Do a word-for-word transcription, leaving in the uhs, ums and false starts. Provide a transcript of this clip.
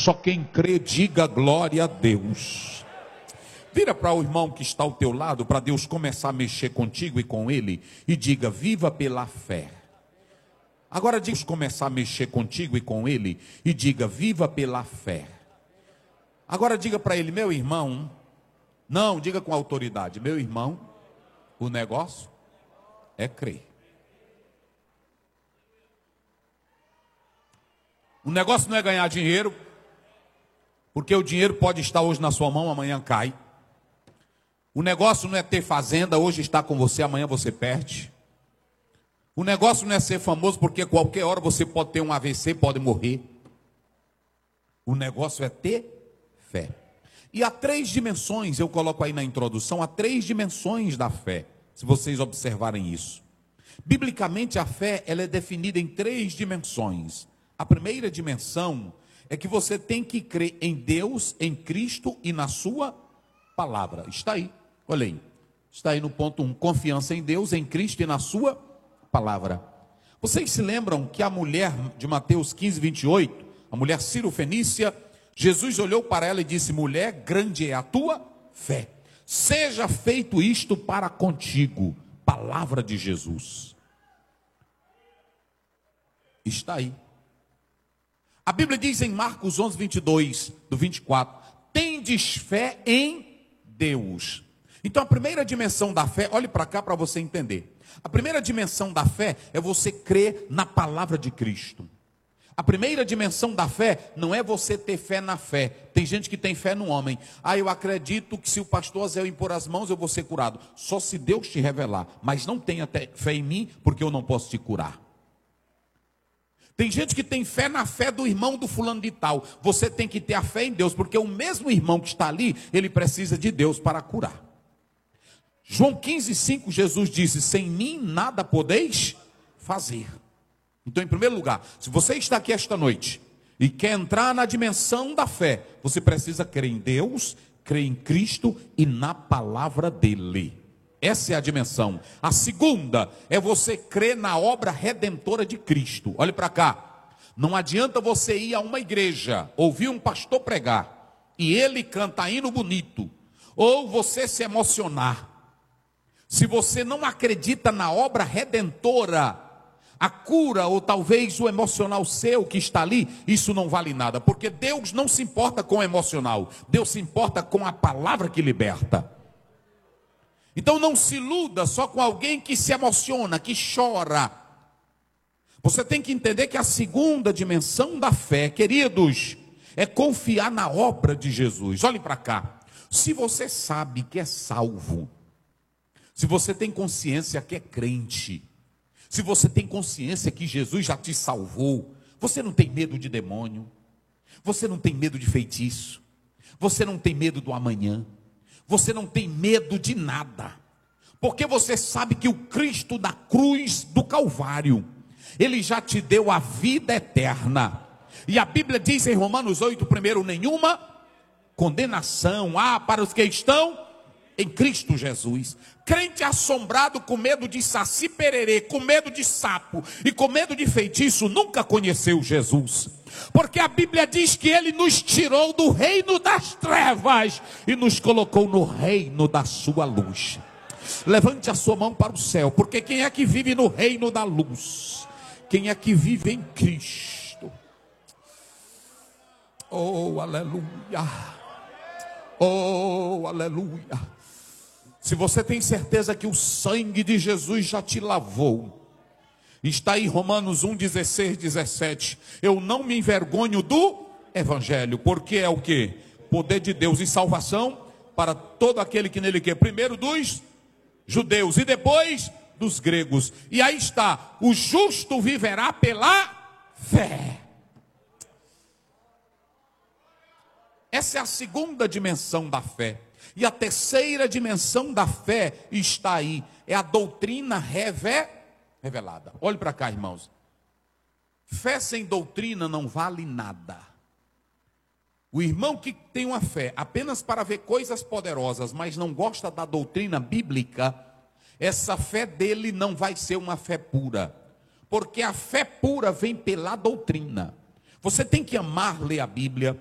Só quem crê, diga glória a Deus. Vira para o irmão que está ao teu lado, para Deus começar a mexer contigo e com ele, e diga: viva pela fé. Agora Deus começar a mexer contigo e com ele, e diga: viva pela fé. Agora diga para ele: meu irmão, não, diga com autoridade: meu irmão, o negócio é crer. O negócio não é ganhar dinheiro, porque o dinheiro pode estar hoje na sua mão, amanhã cai. O negócio não é ter fazenda, hoje está com você, amanhã você perde. O negócio não é ser famoso, porque qualquer hora você pode ter um A V C, pode morrer. O negócio é ter fé. E há três dimensões, eu coloco aí na introdução, há três dimensões da fé, se vocês observarem isso. Biblicamente a fé, ela é definida em três dimensões. A primeira dimensão é que você tem que crer em Deus, em Cristo e na sua palavra. Está aí, olha aí. Está aí no ponto um, confiança em Deus, em Cristo e na sua palavra. Vocês se lembram que a mulher de Mateus quinze, vinte e oito, a mulher Ciro-fenícia, Jesus olhou para ela e disse: mulher, grande é a tua fé. Seja feito isto para contigo. Palavra de Jesus. Está aí. A Bíblia diz em Marcos onze, vinte e dois, do vinte e quatro, tendes fé em Deus. Então a primeira dimensão da fé, olhe para cá para você entender. A primeira dimensão da fé é você crer na palavra de Cristo. A primeira dimensão da fé não é você ter fé na fé. Tem gente que tem fé no homem. Ah, eu acredito que se o pastor Zé impor as mãos eu vou ser curado. Só se Deus te revelar. Mas não tenha fé em mim, porque eu não posso te curar. Tem gente que tem fé na fé do irmão do fulano de tal. Você tem que ter a fé em Deus, porque o mesmo irmão que está ali, ele precisa de Deus para curar. João quinze, cinco, Jesus disse: sem mim nada podeis fazer. Então, em primeiro lugar, se você está aqui esta noite e quer entrar na dimensão da fé, você precisa crer em Deus, crer em Cristo e na palavra dele. Essa é a dimensão. A segunda é você crer na obra redentora de Cristo. Olhe para cá. Não adianta você ir a uma igreja, ouvir um pastor pregar e ele canta hino bonito, ou você se emocionar. Se você não acredita na obra redentora, a cura ou talvez o emocional seu que está ali, isso não vale nada, porque Deus não se importa com o emocional, Deus se importa com a palavra que liberta. Então não se iluda só com alguém que se emociona, que chora. Você tem que entender que a segunda dimensão da fé, queridos, é confiar na obra de Jesus. Olhe para cá. Se você sabe que é salvo, se você tem consciência que é crente, se você tem consciência que Jesus já te salvou, você não tem medo de demônio, você não tem medo de feitiço, você não tem medo do amanhã, você não tem medo de nada, porque você sabe que o Cristo da cruz do Calvário, ele já te deu a vida eterna. E a Bíblia diz em Romanos oito, primeiro, nenhuma condenação há para os que estão em Cristo Jesus. Crente assombrado com medo de saci pererê, com medo de sapo e com medo de feitiço, nunca conheceu Jesus. Porque a Bíblia diz que ele nos tirou do reino das trevas e nos colocou no reino da sua luz. Levante a sua mão para o céu, porque quem é que vive no reino da luz? Quem é que vive em Cristo? Oh, aleluia! Oh, aleluia! Se você tem certeza que o sangue de Jesus já te lavou, está aí Romanos um, dezesseis, dezessete. Eu não me envergonho do evangelho, porque é o que? Poder de Deus e salvação para todo aquele que nele quer. Primeiro dos judeus e depois dos gregos. E aí está, o justo viverá pela fé. Essa é a segunda dimensão da fé. E a terceira dimensão da fé está aí, é a doutrina reve... revelada. Olhe para cá, irmãos. Fé sem doutrina não vale nada. O irmão que tem uma fé apenas para ver coisas poderosas, mas não gosta da doutrina bíblica, essa fé dele não vai ser uma fé pura. Porque a fé pura vem pela doutrina. Você tem que amar ler a Bíblia,